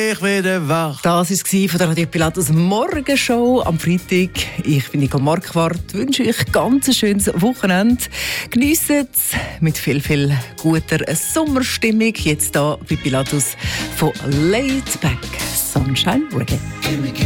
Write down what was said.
Ich bin wach. Das war von der Radio Pilatus Morgenshow am Freitag. Ich bin Nicole Marquardt, wünsche euch ganz ein schönes Wochenende. Geniessen es mit viel, viel guter Sommerstimmung. Jetzt hier bei Pilatus von Laid Back Sunshine Reggae.